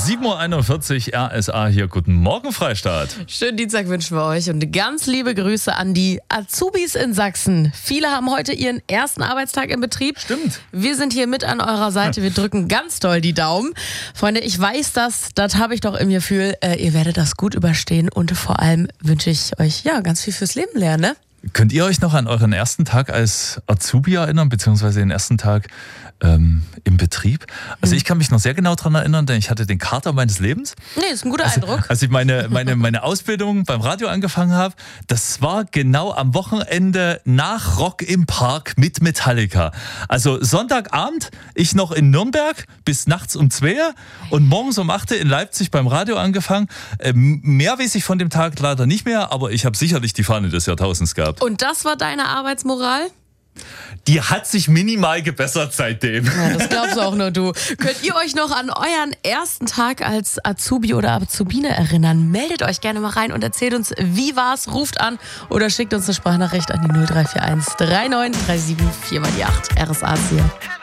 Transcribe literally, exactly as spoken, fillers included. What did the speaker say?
sieben Uhr einundvierzig, R S A hier. Guten Morgen, Freistaat. Schönen Dienstag wünschen wir euch und ganz liebe Grüße an die Azubis in Sachsen. Viele haben heute ihren ersten Arbeitstag im Betrieb. Stimmt. Wir sind hier mit an eurer Seite. Wir drücken ganz doll die Daumen. Freunde, ich weiß das, das habe ich doch im Gefühl. Äh, ihr werdet das gut überstehen und vor allem wünsche ich euch ja ganz viel fürs Leben lernen, ne? Könnt ihr euch noch an euren ersten Tag als Azubi erinnern, beziehungsweise den ersten Tag ähm, im Betrieb? Also ich kann mich noch sehr genau daran erinnern, denn ich hatte den Kater meines Lebens. Nee, ist ein guter also, Eindruck. Als ich meine, meine, meine Ausbildung beim Radio angefangen habe, das war genau am Wochenende nach Rock im Park mit Metallica. Also Sonntagabend, ich noch in Nürnberg bis nachts um zwei und morgens um acht in Leipzig beim Radio angefangen. Ähm, mehr weiß ich von dem Tag leider nicht mehr, aber ich habe sicherlich die Fahne des Jahrtausends gehabt. Und das war deine Arbeitsmoral? Die hat sich minimal gebessert seitdem. Ja, das glaubst auch nur du. Könnt ihr euch noch an euren ersten Tag als Azubi oder Azubine erinnern? Meldet euch gerne mal rein und erzählt uns, wie war's, ruft an oder schickt uns eine Sprachnachricht an die null drei vier eins drei neun drei sieben vier mal die acht. R S A hier.